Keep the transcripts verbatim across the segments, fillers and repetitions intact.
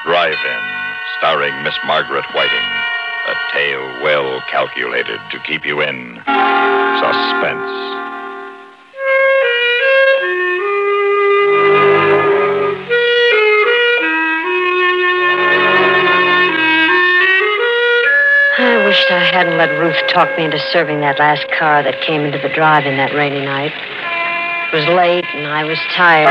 Drive-In, starring Miss Margaret Whiting. A tale well calculated to keep you in suspense. I wished I hadn't let Ruth talk me into serving that last car that came into the drive-in that rainy night. It was late, and I was tired.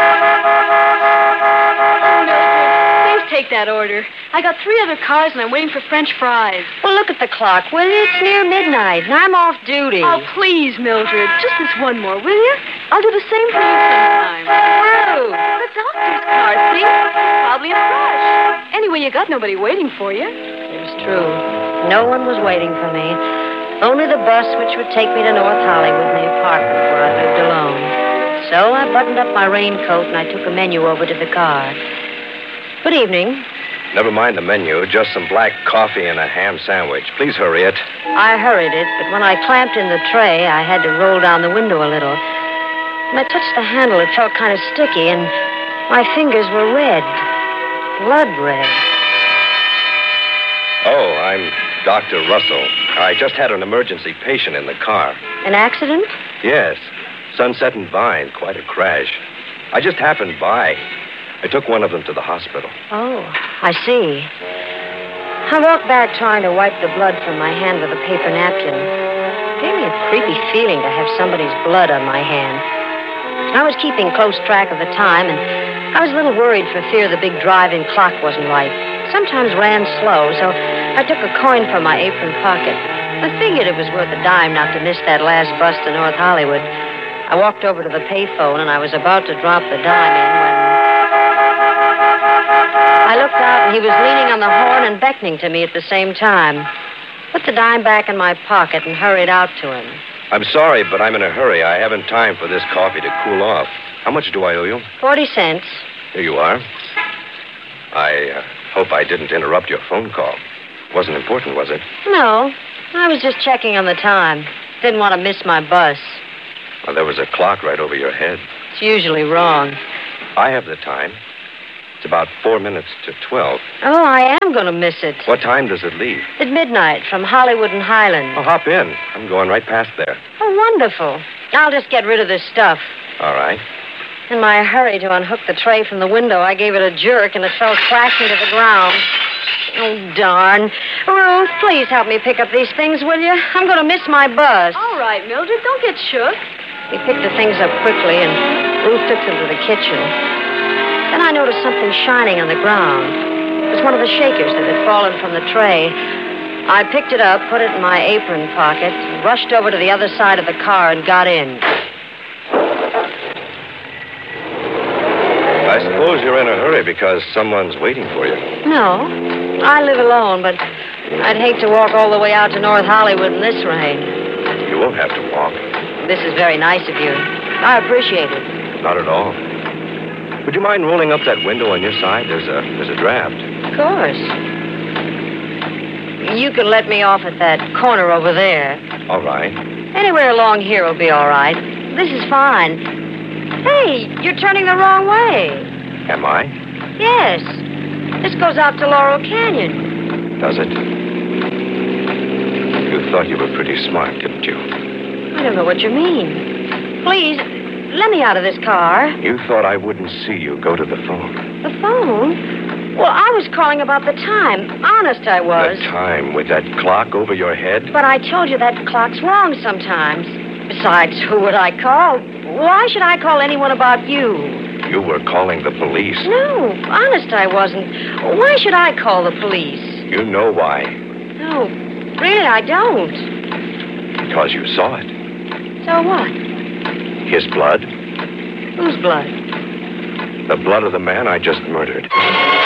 Take that order. I got three other cars, and I'm waiting for French fries. Well, look at the clock, will you? It's near midnight, and I'm off duty. Oh, please, Mildred. Just this one more, will you? I'll do the same for you sometime. Who? The doctor's car, see? Probably a crush. Anyway, you got nobody waiting for you. It was true. No one was waiting for me. Only the bus which would take me to North Hollywood in the apartment where I lived alone. So I buttoned up my raincoat, and I took a menu over to the car. Good evening. Never mind the menu, just some black coffee and a ham sandwich. Please hurry it. I hurried it, but when I clamped in the tray, I had to roll down the window a little. When I touched the handle, it felt kind of sticky, and my fingers were red. Blood red. Oh, I'm Doctor Russell. I just had an emergency patient in the car. An accident? Yes. Sunset and Vine, quite a crash. I just happened by. I took one of them to the hospital. Oh, I see. I walked back trying to wipe the blood from my hand with a paper napkin. It gave me a creepy feeling to have somebody's blood on my hand. I was keeping close track of the time, and I was a little worried for fear the big drive-in clock wasn't right. Sometimes ran slow, so I took a coin from my apron pocket. I figured it was worth a dime not to miss that last bus to North Hollywood. I walked over to the payphone, and I was about to drop the dime in when I looked out, and he was leaning on the horn and beckoning to me at the same time. Put the dime back in my pocket and hurried out to him. I'm sorry, but I'm in a hurry. I haven't time for this coffee to cool off. How much do I owe you? Forty cents. Here you are. I uh, hope I didn't interrupt your phone call. Wasn't important, was it? No. I was just checking on the time. Didn't want to miss my bus. Well, there was a clock right over your head. It's usually wrong. I have the time. It's about four minutes to twelve. Oh, I am going to miss it. What time does it leave? At midnight, from Hollywood and Highland. Oh, hop in. I'm going right past there. Oh, wonderful. I'll just get rid of this stuff. All right. In my hurry to unhook the tray from the window, I gave it a jerk, and it fell crashing to the ground. Oh, darn. Ruth, please help me pick up these things, will you? I'm going to miss my bus. All right, Mildred, don't get shook. We picked the things up quickly, and Ruth took them to the kitchen. Then I noticed something shining on the ground. It was one of the shakers that had fallen from the tray. I picked it up, put it in my apron pocket, rushed over to the other side of the car, and got in. I suppose you're in a hurry because someone's waiting for you. No. I live alone, but I'd hate to walk all the way out to North Hollywood in this rain. You won't have to walk. This is very nice of you. I appreciate it. Not at all. Would you mind rolling up that window on your side? There's a there's a draft. Of course. You can let me off at that corner over there. All right. Anywhere along here will be all right. This is fine. Hey, you're turning the wrong way. Am I? Yes. This goes out to Laurel Canyon. Does it? You thought you were pretty smart, didn't you? I don't know what you mean. Please, let me out of this car. You thought I wouldn't see you go to the phone. The phone? Well, I was calling about the time. Honest, I was. The time with that clock over your head? But I told you that clock's wrong sometimes. Besides, who would I call? Why should I call anyone about you? You were calling the police. No, honest, I wasn't. Why should I call the police? You know why. No, really, I don't. Because you saw it. So what? His blood. Whose blood? The blood of the man I just murdered.